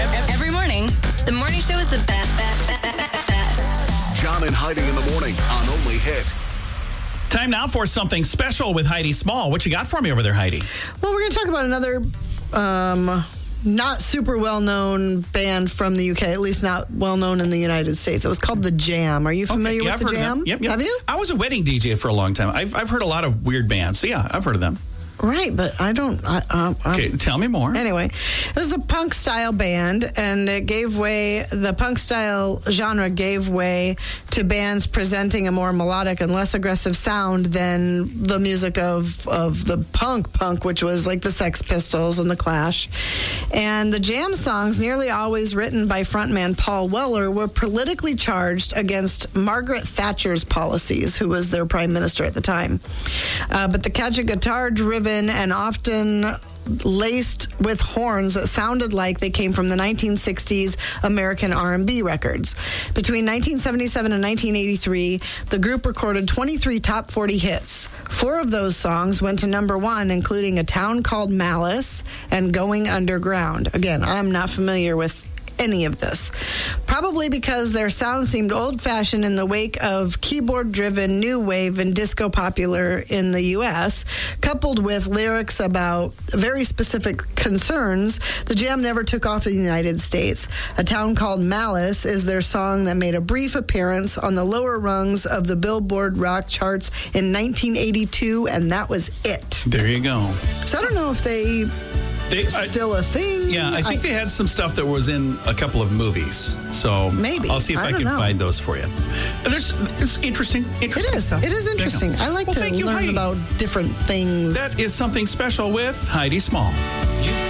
Every morning, the morning show is the best. John and Heidi in the morning on Only Hit. Time now for something special with Heidi Small. What you got for me over there, Heidi? Well, we're going to talk about another not super well-known band from the UK, at least not well-known in the United States. It was called The Jam. Are you familiar with The Jam? Yep. Have you? I was a wedding DJ for a long time. I've heard a lot of weird bands. So, yeah, I've heard of them. Right, but I don't... Okay, tell me more. Anyway, it was a punk-style band, and the punk-style genre gave way to bands presenting a more melodic and less aggressive sound than the music of the punk, which was like the Sex Pistols and the Clash. And the Jam songs, nearly always written by frontman Paul Weller, were politically charged against Margaret Thatcher's policies, who was their prime minister at the time. But the catchy guitar-driven and often laced with horns that sounded like they came from the 1960s American R&B records. Between 1977 and 1983, the group recorded 23 top 40 hits. 4 of those songs went to number 1, including A Town Called Malice and Going Underground. Again, I'm not familiar with any of this. Probably because their sound seemed old-fashioned in the wake of keyboard-driven new wave and disco popular in the U.S., coupled with lyrics about very specific concerns, the Jam never took off in the United States. A Town Called Malice is their song that made a brief appearance on the lower rungs of the Billboard rock charts in 1982, and that was it. There you go. So I don't know if they still a thing. Yeah, I think they had some stuff that was in a couple of movies. So maybe I'll see if I can find those for you. It's interesting. It is. Stuff. It is interesting. I like to learn about different things. That is something special with Heidi Small.